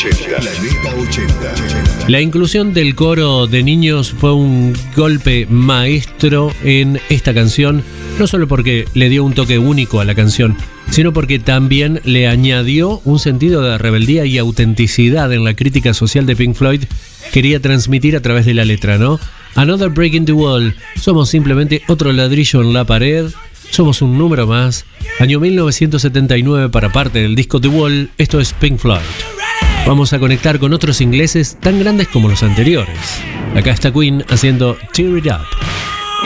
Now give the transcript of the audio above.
Planeta 80. La inclusión del coro de niños fue un golpe maestro en esta canción, no solo porque le dio un toque único a la canción, sino porque también le añadió un sentido de rebeldía y autenticidad en la crítica social de Pink Floyd quería transmitir a través de la letra, ¿no? Another break in the wall, somos simplemente otro ladrillo en la pared, somos un número más. Año 1979 para parte del disco The Wall, esto es Pink Floyd. Vamos a conectar con otros ingleses tan grandes como los anteriores. Acá está Queen haciendo Tear It Up.